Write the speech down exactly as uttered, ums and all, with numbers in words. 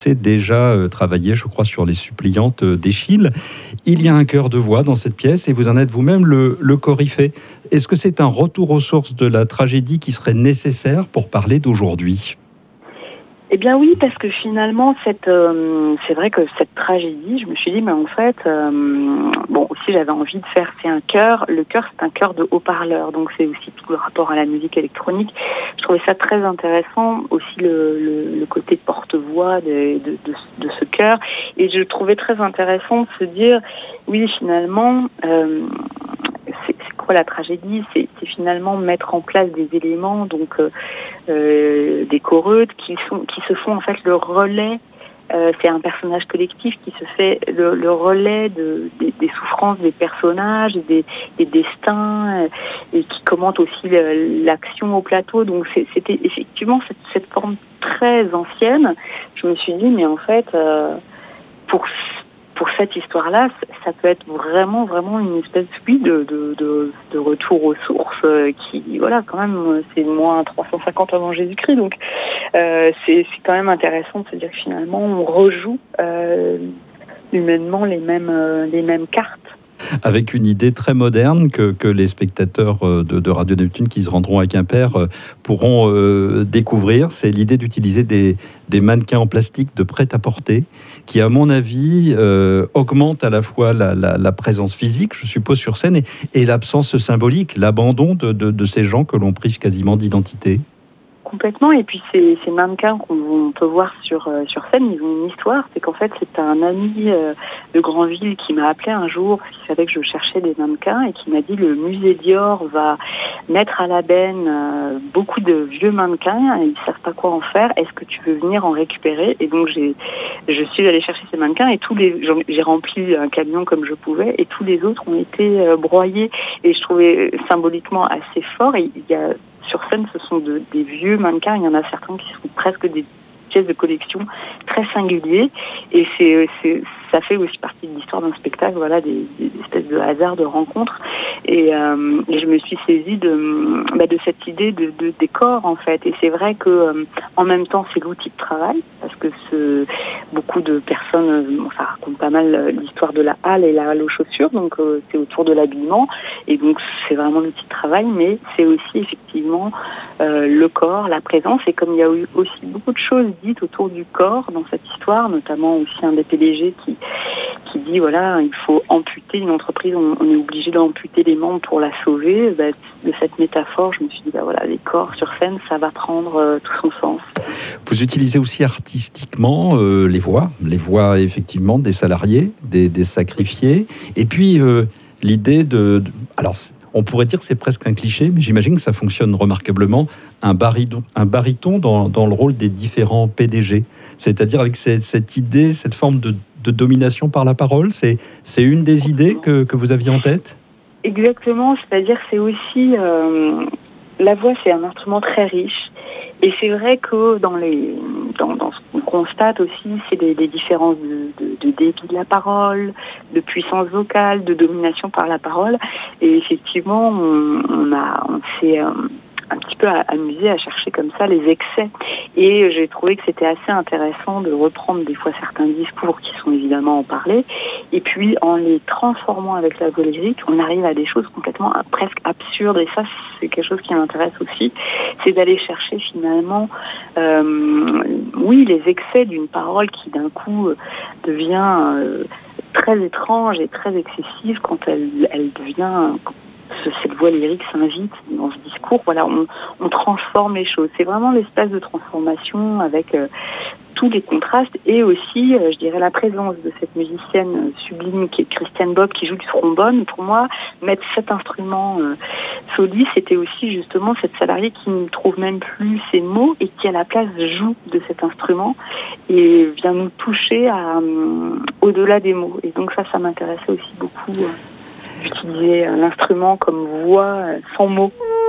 connaissez déjà euh, travaillé, je crois, sur les suppliantes euh, d'Eschyle. Il y a un chœur de voix dans cette pièce et vous en êtes vous-même le, le coryphée. Est-ce que c'est un retour aux sources de la tragédie qui serait nécessaire pour parler d'aujourd'hui ? Eh bien oui, parce que finalement, cette, euh, c'est vrai que cette tragédie, je me suis dit, mais en fait, euh, bon, aussi j'avais envie de faire, c'est un chœur, le chœur c'est un chœur de haut-parleur, donc c'est aussi tout le rapport à la musique électronique. Je trouvais ça très intéressant, aussi le, le, le côté porte-voix de, de, de, de ce chœur, et je trouvais très intéressant de se dire, oui, finalement, euh, c'est, c'est quoi la tragédie ? C'est, c'est finalement mettre en place des éléments, donc euh, euh, des choreuses qui sont, qui se font en fait le relais. Euh, c'est un personnage collectif qui se fait le, le relais de, des, des souffrances des personnages, des, des destins, euh, et qui commente aussi le, l'action au plateau. Donc c'est, c'était effectivement cette, cette forme très ancienne. Je me suis dit, mais en fait, euh, pour pour cette histoire-là, ça peut être vraiment, vraiment une espèce oui, de, de, de, de retour aux sources euh, qui, voilà, quand même, c'est moins trois cent cinquante avant Jésus-Christ. Donc, euh, c'est, c'est quand même intéressant de se dire que finalement, on rejoue euh, humainement les mêmes, euh, les mêmes cartes. Avec une idée très moderne que, que les spectateurs de, de Radio Neptune qui se rendront à Quimper pourront euh, découvrir. C'est l'idée d'utiliser des, des mannequins en plastique de prêt-à-porter qui, à mon avis, euh, augmente à la fois la, la, la présence physique, je suppose, sur scène et, et l'absence symbolique, l'abandon de, de, de ces gens que l'on prive quasiment d'identité. Complètement, et puis ces, ces mannequins qu'on peut voir sur euh, sur scène, ils ont une histoire. C'est qu'en fait, c'est un ami euh, de Granville qui m'a appelé un jour parce qu'il savait que je cherchais des mannequins et qui m'a dit le musée Dior va mettre à la benne euh, beaucoup de vieux mannequins et ils savent pas quoi en faire. Est-ce que tu veux venir en récupérer ? Et donc j'ai je suis allée chercher ces mannequins et tous les j'ai rempli un camion comme je pouvais et tous les autres ont été euh, broyés et je trouvais symboliquement assez fort. Et il y a sur scène, ce sont de, des vieux mannequins. Il y en a certains qui sont presque des pièces de collection très singuliers. Et c'est, c'est, ça fait aussi partie de l'histoire d'un spectacle, voilà, des, des espèces de hasards, de rencontres. Et, euh, et je me suis saisie de, bah, de cette idée de, de décor, en fait. Et c'est vrai que, euh, en même temps, c'est l'outil de travail, parce que ce, beaucoup de personnes, bon, ça raconte pas mal l'histoire de la halle et la halle aux chaussures, donc euh, c'est autour de l'habillement. Et donc, c'est vraiment l'outil de travail, mais c'est aussi effectivement euh, le corps, la présence. Et comme il y a eu aussi beaucoup de choses dites autour du corps dans cette histoire, notamment aussi un des P D G qui qui dit voilà, il faut amputer une entreprise, on, on est obligé d'amputer les membres pour la sauver. Bah, de cette métaphore, je me suis dit bah voilà, les corps sur scène, ça va prendre euh, tout son sens. Vous utilisez aussi artistiquement euh, les voix, les voix effectivement des salariés, des, des sacrifiés, et puis euh, l'idée de, de alors. On pourrait dire que c'est presque un cliché, mais j'imagine que ça fonctionne remarquablement, un baryton, un baryton dans, dans le rôle des différents P D G. C'est-à-dire avec cette, cette idée, cette forme de, de domination par la parole, c'est, c'est une des idées que, que vous aviez en tête ? Exactement, c'est-à-dire que c'est aussi... Euh, la voix, c'est un instrument très riche. Et c'est vrai que dans les dans, dans ce qu'on constate aussi, c'est des, des différences de, de, de débit de la parole, de puissance vocale, de domination par la parole. Et effectivement, on, on a on s'est euh, un petit peu amusé à chercher comme ça les excès. Et j'ai trouvé que c'était assez intéressant de reprendre des fois certains discours qui sont évidemment en parler, et puis en les transformant avec la voix lyrique, on arrive à des choses complètement presque absurdes. Et ça, c'est quelque chose qui m'intéresse aussi, c'est d'aller chercher finalement, euh, oui, les excès d'une parole qui d'un coup devient euh, très étrange et très excessive quand elle, elle devient... cette voix lyrique s'invite dans ce discours. Voilà, on, on transforme les choses. C'est vraiment l'espace de transformation avec euh, tous les contrastes et aussi, euh, je dirais, la présence de cette musicienne sublime qui est Christiane Bob qui joue du trombone. Pour moi, mettre cet instrument euh, soliste, c'était aussi justement cette salariée qui ne trouve même plus ses mots et qui à la place joue de cet instrument et vient nous toucher à, euh, au-delà des mots. Et donc ça, ça m'intéressait aussi beaucoup. Euh, d'utiliser l'instrument comme voix sans mots.